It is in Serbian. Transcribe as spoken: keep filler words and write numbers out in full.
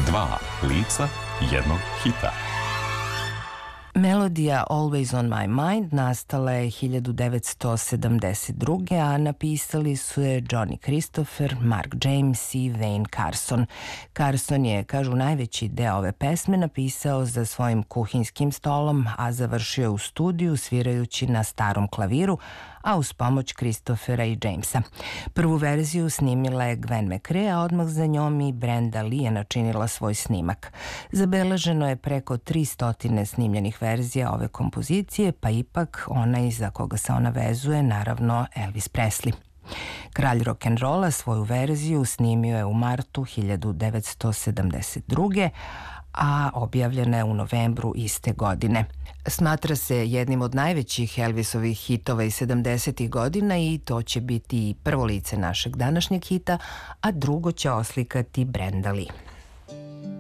Dva lica jednog hita. Melodija Always on my mind nastala je hiljadu devetsto sedamdeset druge. a napisali su je Johnny Christopher, Mark James i Wayne Carson. Carson je, kažu, najveći deo ove pesme napisao za svojim kuhinskim stolom, a završio je u studiju svirajući na starom klaviru, a uz pomoć Christophera i Jamesa. Prvu verziju snimila je Gwen McCrae, a odmah za njom i Brenda Lee je načinila svoj snimak. Zabeleženo je preko tristo snimljenih verzija ove kompozicije, pa ipak onaj za koga se ona vezuje, naravno Elvis Presley. Kralj rock'n'rolla svoju verziju snimio je u martu hiljadu devetsto sedamdeset druge. a objavljena je u novembru iste godine. Smatra se jednim od najvećih Elvisovih hitova iz sedamdesetih godina i to će biti prvo lice našeg današnjeg hita, a drugo će oslikati Brenda Lee.